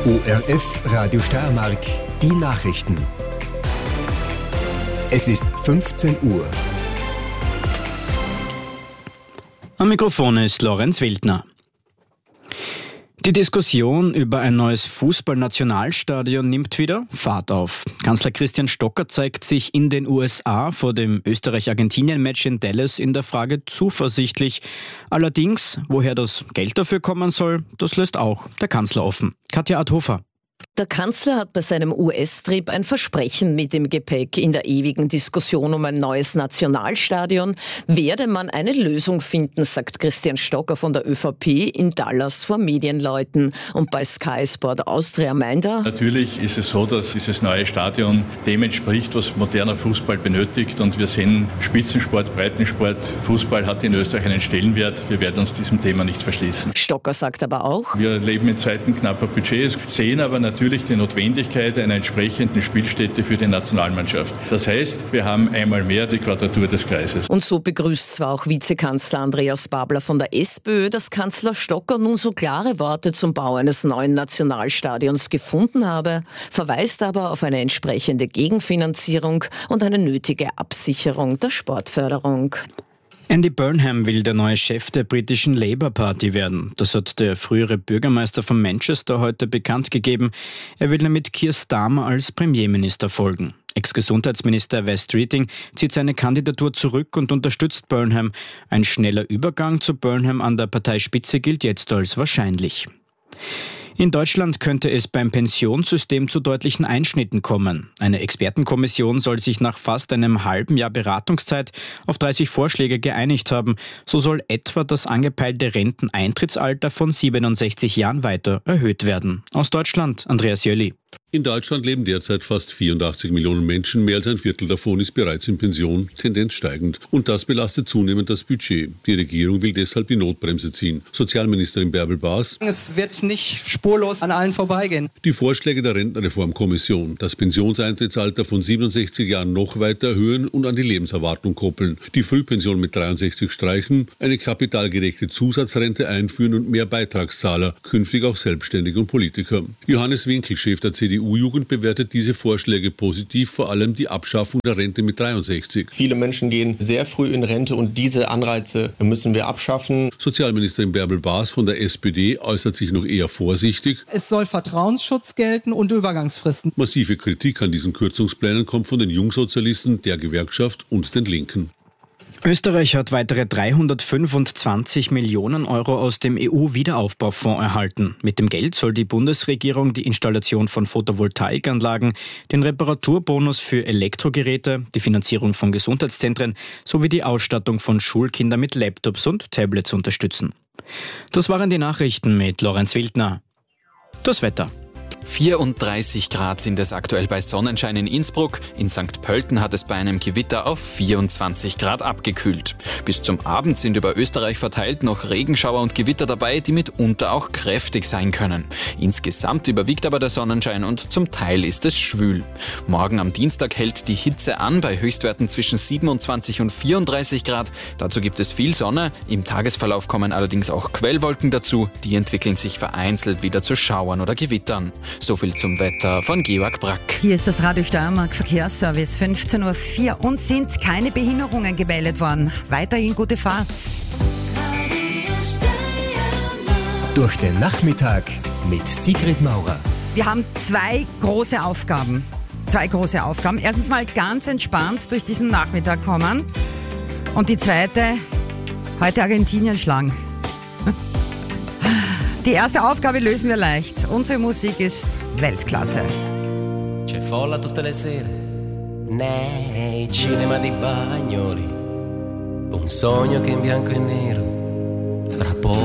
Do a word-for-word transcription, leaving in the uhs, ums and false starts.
O R F Radio Steiermark, die Nachrichten. Es ist fünfzehn Uhr. Am Mikrofon ist Lorenz Wildner. Die Diskussion über ein neues Fußballnationalstadion nimmt wieder Fahrt auf. Kanzler Christian Stocker zeigt sich in den U S A vor dem Österreich-Argentinien-Match in Dallas in der Frage zuversichtlich. Allerdings, woher das Geld dafür kommen soll, das lässt auch der Kanzler offen. Katja Adhofer. Der Kanzler hat bei seinem U S-Trip ein Versprechen mit im Gepäck. In der ewigen Diskussion um ein neues Nationalstadion werde man eine Lösung finden, sagt Christian Stocker von der ÖVP in Dallas vor Medienleuten. Und bei Sky Sport Austria meint er: Natürlich ist es so, dass dieses neue Stadion dem entspricht, was moderner Fußball benötigt. Und wir sehen Spitzensport, Breitensport, Fußball hat in Österreich einen Stellenwert. Wir werden uns diesem Thema nicht verschließen. Stocker sagt aber auch: Wir leben in Zeiten knapper Budgets, sehen aber natürlich natürlich die Notwendigkeit einer entsprechenden Spielstätte für die Nationalmannschaft. Das heißt, wir haben einmal mehr die Quadratur des Kreises. Und so begrüßt zwar auch Vizekanzler Andreas Babler von der SPÖ, dass Kanzler Stocker nun so klare Worte zum Bau eines neuen Nationalstadions gefunden habe, verweist aber auf eine entsprechende Gegenfinanzierung und eine nötige Absicherung der Sportförderung. Andy Burnham will der neue Chef der britischen Labour Party werden. Das hat der frühere Bürgermeister von Manchester heute bekannt gegeben. Er will damit Keir Starmer als Premierminister folgen. Ex-Gesundheitsminister Wes Streeting zieht seine Kandidatur zurück und unterstützt Burnham. Ein schneller Übergang zu Burnham an der Parteispitze gilt jetzt als wahrscheinlich. In Deutschland könnte es beim Pensionssystem zu deutlichen Einschnitten kommen. Eine Expertenkommission soll sich nach fast einem halben Jahr Beratungszeit auf dreißig Vorschläge geeinigt haben. So soll etwa das angepeilte Renteneintrittsalter von siebenundsechzig Jahren weiter erhöht werden. Aus Deutschland, Andreas Jöli. In Deutschland leben derzeit fast vierundachtzig Millionen Menschen. Mehr als ein Viertel davon ist bereits in Pension, Tendenz steigend. Und das belastet zunehmend das Budget. Die Regierung will deshalb die Notbremse ziehen. Sozialministerin Bärbel Baas: Es wird nicht spurlos an allen vorbeigehen. Die Vorschläge der Rentenreformkommission, das Pensioneintrittsalter von siebenundsechzig Jahren noch weiter erhöhen und an die Lebenserwartung koppeln, die Frühpension mit dreiundsechzig streichen, eine kapitalgerechte Zusatzrente einführen und mehr Beitragszahler, künftig auch Selbstständige und Politiker. Johannes Winkel, Chef der C D U-Jugend, bewertet diese Vorschläge positiv, vor allem die Abschaffung der Rente mit dreiundsechzig. Viele Menschen gehen sehr früh in Rente und diese Anreize müssen wir abschaffen. Sozialministerin Bärbel Baas von der S P D äußert sich noch eher vorsichtig. Es soll Vertrauensschutz gelten und Übergangsfristen. Massive Kritik an diesen Kürzungsplänen kommt von den Jungsozialisten, der Gewerkschaft und den Linken. Österreich hat weitere dreihundertfünfundzwanzig Millionen Euro aus dem E U-Wiederaufbaufonds erhalten. Mit dem Geld soll die Bundesregierung die Installation von Photovoltaikanlagen, den Reparaturbonus für Elektrogeräte, die Finanzierung von Gesundheitszentren sowie die Ausstattung von Schulkindern mit Laptops und Tablets unterstützen. Das waren die Nachrichten mit Lorenz Wildner. Das Wetter. vierunddreißig Grad sind es aktuell bei Sonnenschein in Innsbruck. In Sankt Pölten hat es bei einem Gewitter auf vierundzwanzig Grad abgekühlt. Bis zum Abend sind über Österreich verteilt noch Regenschauer und Gewitter dabei, die mitunter auch kräftig sein können. Insgesamt überwiegt aber der Sonnenschein und zum Teil ist es schwül. Morgen am Dienstag hält die Hitze an bei Höchstwerten zwischen siebenundzwanzig und vierunddreißig Grad. Dazu gibt es viel Sonne. Im Tagesverlauf kommen allerdings auch Quellwolken dazu. Die entwickeln sich vereinzelt wieder zu Schauern oder Gewittern. So viel zum Wetter von Georg Brack. Hier ist das Radio Steiermark Verkehrsservice, fünfzehn Uhr vier, und sind keine Behinderungen gemeldet worden. Weiterhin gute Fahrt. Durch den Nachmittag mit Sigrid Maurer. Wir haben zwei große Aufgaben. Zwei große Aufgaben. Erstens mal ganz entspannt durch diesen Nachmittag kommen. Und die zweite, heute Argentinien schlagen. Die erste Aufgabe lösen wir leicht. Unsere Musik ist Weltklasse. C'è folla tutte le sere nei cinema di Bagnoli, un sogno che in bianco e nero tra poco